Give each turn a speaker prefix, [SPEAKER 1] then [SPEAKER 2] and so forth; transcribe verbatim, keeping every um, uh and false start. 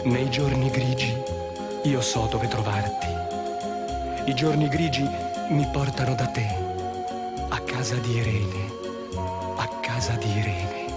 [SPEAKER 1] Nei giorni grigi io so dove trovarti. I giorni grigi mi portano da te, a casa di Irene, a casa di Irene.